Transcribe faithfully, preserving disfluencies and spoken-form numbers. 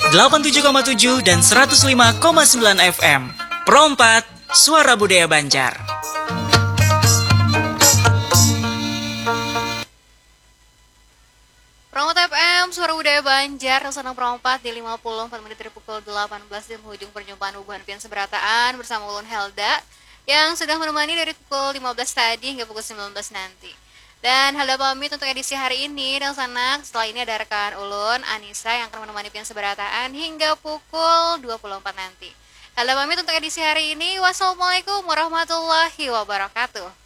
delapan puluh tujuh koma tujuh dan seratus lima koma sembilan F M. Pro empat, Suara Budaya Banjar. Pro empat F M, Suara Budaya Banjar, Senang Pro empat di lima puluh empat menit dari pukul delapan belas di penghujung perjumpaan Ubuhan Pian Seberataan bersama Ulun Helda yang sudah menemani dari pukul lima belas tadi hingga pukul sembilan belas nanti. Dan Helda pamit untuk edisi hari ini dan sanak. Setelah ini ada rekan Ulun, Anissa yang akan menemani Pian Seberataan hingga pukul dua puluh empat nanti. Helda pamit untuk edisi hari ini. Wassalamualaikum warahmatullahi wabarakatuh.